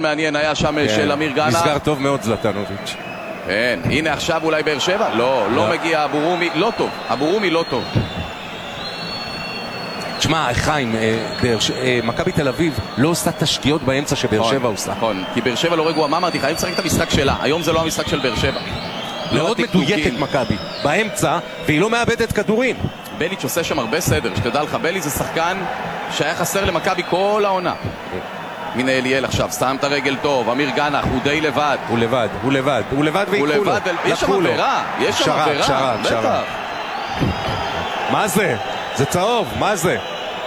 מעניין היה שם של אמיר גנח. נסגר טוב מאוד זלטנוביץ'. כן, הנה עכשיו אולי באר שבע? לא מגיע אבורומי, לא טוב, אבורומי לא טוב. תשמע, חיים, מכבי תל אביב לא עושה תשתיות באמצע שבאר שבע עושה. נכון, כי באר שבע לא רגוע, מה אמרתי לך? היום צריך את המשחק שלה, היום זה לא המשחק של באר שבע. מאוד מדויקת מכבי, באמצע, והיא לא מאבדת כדורים. בליץ' עושה שם הרבה סדר, שתדע לך, בליץ' זה שחקן שהיה חסר למכבי כל העונה. הנה אליאל עכשיו, שם את הרגל טוב, אמיר גנח, הוא די לבד. הוא לבד ויקחו לו. יש שם עבירה, בטח. מה זה? זה צהוב, מה זה?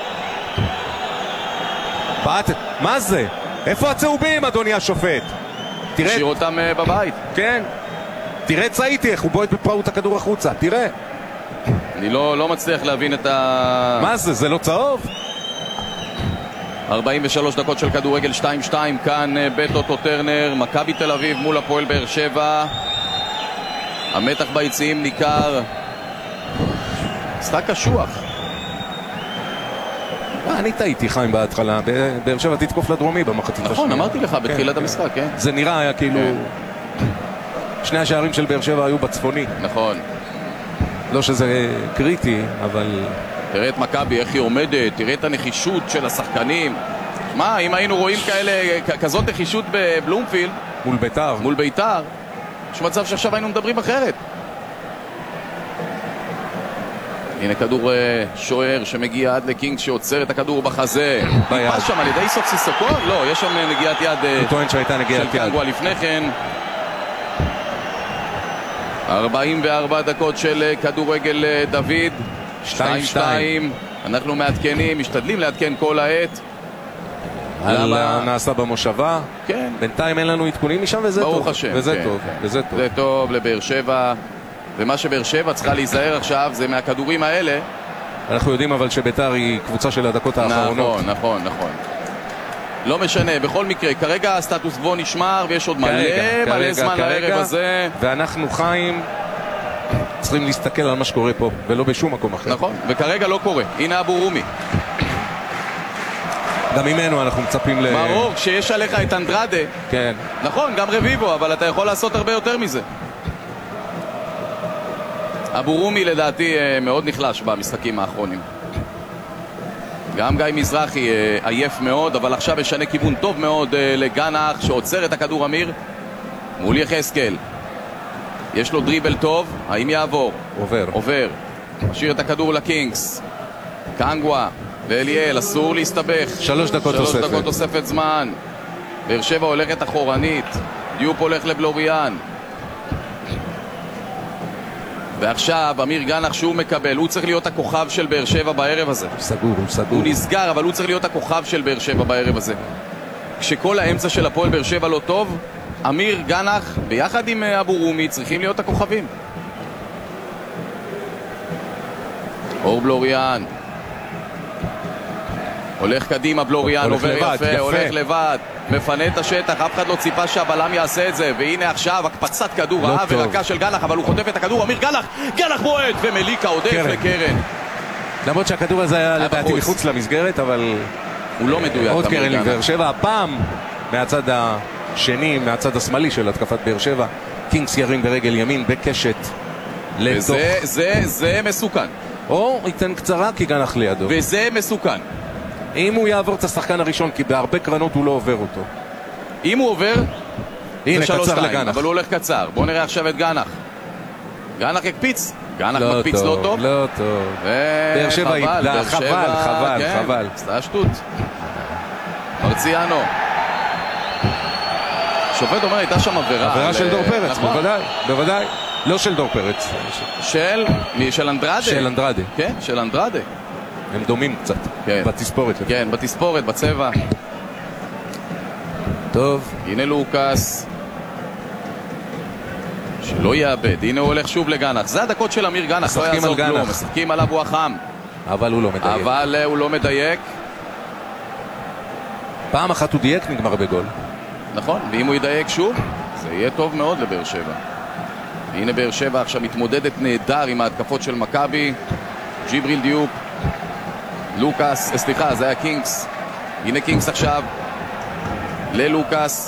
מה זה? איפה הצהובים, אדוני השופט? תשאיר אותם בבית. כן. תראה צייתי איך הוא בועט בפראות הכדור החוצה, תראה. אני לא מצליח להבין את מה זה? זה לא צהוב? 43 דקות של כדורגל 2-2, כאן בטוטו טרנר, מכבי תל אביב מול הפועל באר שבע. המתח ביציעים ניכר. משחק קשוח. אני טעיתי, חיים, בהתחלה. באר שבע תתקוף לדרומי במחצית השנייה. נכון, אמרתי לך בתחילת המשחק, כן. זה נראה היה כאילו... שני השערים של באר שבע היו בצפוני. נכון. לא שזה קריטי, אבל... תראה את מכבי, איך היא עומדת, תראה את הנחישות של השחקנים. מה, אם היינו רואים כזאת נחישות בבלומפילד מול ביתר, יש מצב שעכשיו היינו מדברים אחרת. הנה כדור שוער שמגיע עד לקינגס שעוצר את הכדור בחזה. נתפס שם על ידי סוף סיסוקון? לא, יש שם נגיעת יד. הוא טוען שהייתה נגיעת יד. של קנגווה לפני כן. 44 דקות של כדורגל דוד. 2-2. אנחנו מעדכנים, משתדלים לעדכן כל העת. על נעשה במושבה. כן. בינתיים אין לנו עדכונים משם וזה טוב. ברוך השם. וזה טוב. זה טוב לבאר שבע. ומה שבאר שבע צריכה להיזהר עכשיו זה מהכדורים האלה. אנחנו יודעים אבל שביתר היא קבוצה של הדקות האחרונות. נכון. לא משנה, בכל מקרה, כרגע הסטטוס קוו נשמר ויש עוד מלא זמן לערב הזה. ואנחנו חיים צריכים להסתכל על מה שקורה פה ולא בשום מקום אחר. נכון, וכרגע לא קורה. הנה אבורומי. גם ממנו אנחנו מצפים ברור, כשיש עליך את אנדרדה. כן. נכון, גם רביבו, אבל אתה יכול לעשות הרבה יותר מזה. אבורומי לדעתי מאוד נחלש במשחקים האחרונים. גם גיא מזרחי עייף מאוד, אבל עכשיו ישנה כיוון טוב מאוד לגנח שעוצר את הכדור אמיר מול יחזקאל. יש לו דריבל טוב, האם יעבור? עובר. משאיר את הכדור לקינגס. קנגווה ואליאל, אסור להסתבך. 3 דקות תוספת זמן. באר שבע הולכת אחורנית. דיופ הולך לבלוריאן. ועכשיו אמיר גנח שהוא מקבל, הוא צריך להיות הכוכב של באר שבע בערב הזה. סגור. הוא נסגר, אבל הוא צריך להיות הכוכב של באר שבע בערב הזה. כשכל האמצע של הפועל באר שבע לא טוב, אמיר גנח ביחד עם אבורומי צריכים להיות הכוכבים. אור בלוריאן הולך קדימה, בלוריאן עובר יפה, הולך לבד, מפנה את השטח, אף אחד לא ציפה שהבלם יעשה את זה, והנה עכשיו הקפצת כדור רעה ורכה של גנח, אבל הוא חוטף את הכדור, אמיר גנח בועט, ומליקה עודף לקרן. למרות שהכדור הזה היה לדעתי מחוץ למסגרת, אבל הוא לא מדויק. עוד קרן לבאר שבע, הפעם מהצד השני, מהצד השמאלי של התקפת באר שבע, קינגס ירים ברגל ימין בקשת לתוך. זה מסוכן. או ייתן קצרה כי גנח לידו. וזה מסוכן. אם הוא יעבור את השחקן הראשון, כי בהרבה קרנות הוא לא עובר אותו. אם הוא עובר, הנה קצר לגנח. אבל הוא הולך קצר. בואו נראה עכשיו את גנח. גנח יקפיץ. גנח מקפיץ לא טוב. לא טוב. באר שבע איבדה, חבל. סתה שטות. מרציאנו. שופט אומר, הייתה שם עבירה. עבירה של דור פרץ, בוודאי. לא של דור פרץ. של אנדרדה. של אנדרדה. כן, של אנדרדה. הם דומים קצת, בתספורת. כן, בתספורת, בצבע. טוב. הנה לוקאס. שלא יאבד. הנה הוא הולך שוב לגנח. זה הדקות של אמיר גנח. משחקים על גנח. משחקים עליו הוא החם. אבל הוא לא מדייק. פעם אחת הוא דייק, נגמר בגול. נכון, ואם הוא ידייק שוב, זה יהיה טוב מאוד לבאר שבע. הנה באר שבע עכשיו מתמודדת נהדר עם ההתקפות של מכבי. ג'יבריל דיופ. לוקאס, סליחה, זה היה קינגס. הנה קינגס עכשיו ללוקאס.